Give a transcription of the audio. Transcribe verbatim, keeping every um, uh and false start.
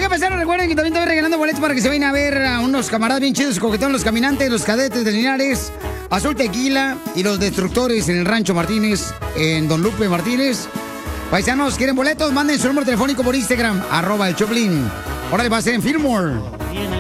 paisanos, recuerden que también estoy regalando boletos para que se vayan a ver a unos camaradas bien chidos, coquetón, los caminantes, los cadetes de Linares, Azul Tequila y los destructores en el Rancho Martínez, en Don Lupe Martínez. Paisanos, ¿quieren boletos? Manden su número telefónico por Instagram, arroba el Choplin. Ahora va a ser en Fillmore. Y en